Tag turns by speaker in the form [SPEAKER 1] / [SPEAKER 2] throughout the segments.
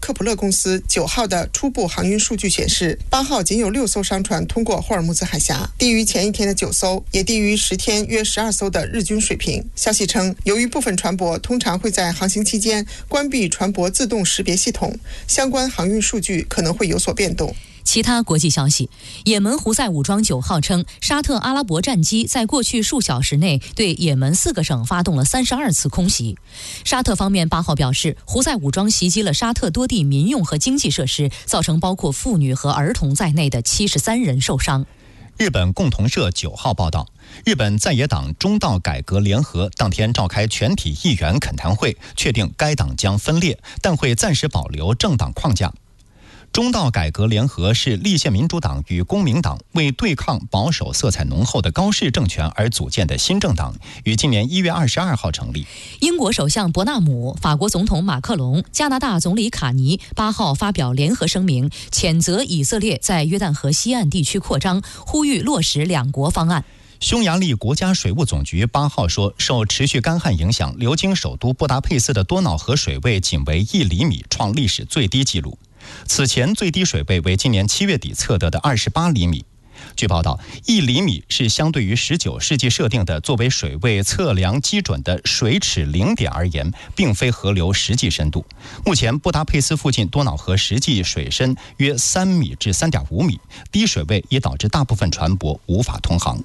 [SPEAKER 1] 科普勒公司9号的初步航运数据显示，8号仅有6艘商船通过霍尔木兹海峡，低于前一天的9艘，也低于10天约12艘的日均水平。消息称，由于部分船舶通常会在航行期间关闭船舶自动识别系统，相关航运数据可能会有所变动。
[SPEAKER 2] 其他国际消息，也门胡塞武装9号称，沙特阿拉伯战机在过去数小时内对也门4个省发动了32次空袭。沙特方面8号表示，胡塞武装袭击了沙特多地民用和经济设施，造成包括妇女和儿童在内的73人受伤。
[SPEAKER 3] 日本共同社9号报道，日本在野党中道改革联合当天召开全体议员恳谈会，确定该党将分裂，但会暂时保留政党框架。中道改革联合是立宪民主党与公民党为对抗保守色彩浓厚的高市政权而组建的新政党，于今年1月22号成立。
[SPEAKER 2] 英国首相伯纳姆、法国总统马克龙、加拿大总理卡尼8号发表联合声明，谴责以色列在约旦河西岸地区扩张，呼吁落实两国方案。
[SPEAKER 3] 匈牙利国家水务总局8号说，受持续干旱影响，流经首都布达佩斯的多瑙河水位仅为1厘米，创历史最低纪录。此前最低水位为今年7月底测得的28厘米。据报道，1厘米是相对于19世纪设定的作为水位测量基准的水尺零点而言，并非河流实际深度。目前布达佩斯附近多瑙河实际水深约3米至3.5米，低水位也导致大部分船舶无法通航。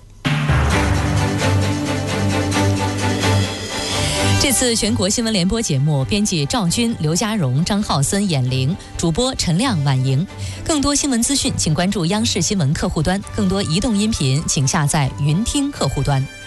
[SPEAKER 2] 这次全国新闻联播节目，编辑赵军、刘家荣、张浩森、闫玲，主播陈亮、婉莹。更多新闻资讯，请关注央视新闻客户端；更多移动音频，请下载云听客户端。